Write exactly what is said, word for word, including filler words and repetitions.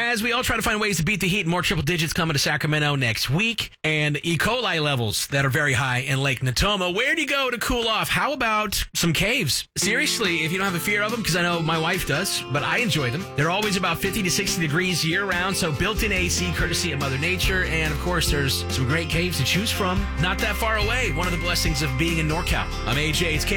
as we all try to find ways to beat the heat, more triple digits coming to Sacramento next week, and E. coli levels that are very high in Lake Natoma. Where do you go to cool off? How about some caves? Seriously, if you don't have a fear of them, because I know my wife does, but I enjoy them. They're always about fifty to sixty degrees year-round, so built-in A C, courtesy of Mother Nature, and of course, there's some great caves to choose from. Not that far away, one of the blessings of being in NorCal. I'm A J, it's K